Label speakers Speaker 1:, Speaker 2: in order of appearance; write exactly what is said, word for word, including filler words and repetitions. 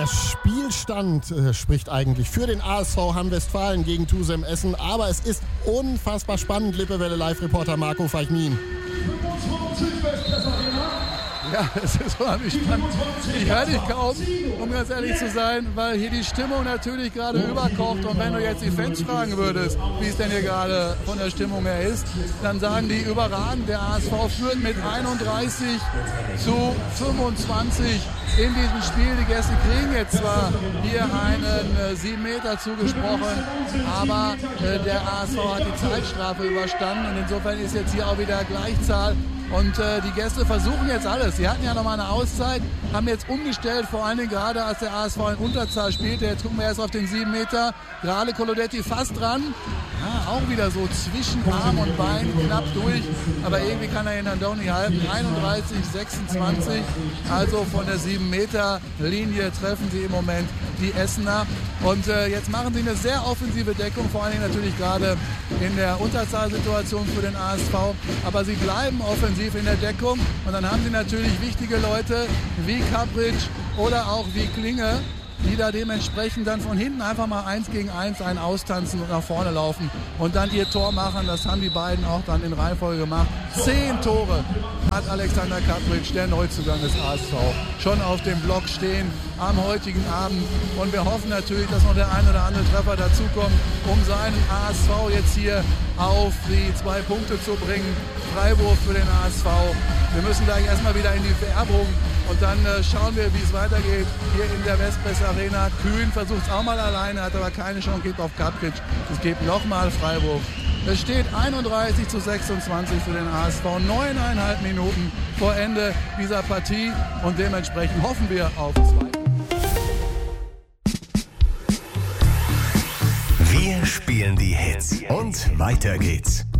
Speaker 1: Der Spielstand äh, spricht eigentlich für den A S V Hamm-Westfalen gegen Tusem Essen, aber es ist unfassbar spannend. Lippewelle Live-Reporter Marco Feichnin.
Speaker 2: Ja, es ist unheimlich spannend. Ich höre dich kaum, um ganz ehrlich zu sein, weil hier die Stimmung natürlich gerade überkocht. Und wenn du jetzt die Fans fragen würdest, wie es denn hier gerade von der Stimmung her ist, dann sagen die überragend, der A S V führt mit einunddreißig zu fünfundzwanzig in diesem Spiel. Die Gäste kriegen jetzt zwar hier einen äh, sieben Meter zugesprochen, aber äh, der A S V hat die Zeitstrafe überstanden. Und insofern ist jetzt hier auch wieder Gleichzahl. Und äh, die Gäste versuchen jetzt alles. Sie hatten ja noch mal eine Auszeit, haben jetzt umgestellt, vor allen Dingen gerade als der A S V in Unterzahl spielte. Jetzt gucken wir erst auf den sieben Meter. Gerade Colodetti fast dran. Ja, auch wieder so zwischen Arm und Bein knapp durch. Aber irgendwie kann er ihn dann doch nicht halten. einunddreißig sechsundzwanzig. Also von der sieben Meter Linie treffen sie im Moment die Essener. Und äh, jetzt machen sie eine sehr offensive Deckung, vor allen Dingen natürlich gerade in der Unterzahlsituation für den A S V. Aber sie bleiben offensiv in der Deckung. Und dann haben sie natürlich wichtige Leute wie Kapric oder auch wie Klinge, die da dementsprechend dann von hinten einfach mal eins gegen eins einen austanzen und nach vorne laufen und dann ihr Tor machen. Das haben die beiden auch dann in Reihenfolge gemacht. Zehn Tore hat Alexander Kapric, der Neuzugang des A S V, schon auf dem Block stehen am heutigen Abend. Und wir hoffen natürlich, dass noch der ein oder andere Treffer dazukommt, um seinen A S V jetzt hier auf die zwei Punkte zu bringen. Freiwurf für den A S V. Wir müssen gleich erstmal wieder in die Werbung. Und dann äh, schauen wir, wie es weitergeht hier in der Westpress Arena. Kühn versucht es auch mal alleine, hat aber keine Chance, geht auf Kapric. Es gibt nochmal Freiwurf. Es steht einunddreißig zu sechsundzwanzig für den A S V. Neuneinhalb Minuten vor Ende dieser Partie. Und dementsprechend hoffen wir auf zwei.
Speaker 3: Wir spielen die Hits. Und weiter geht's.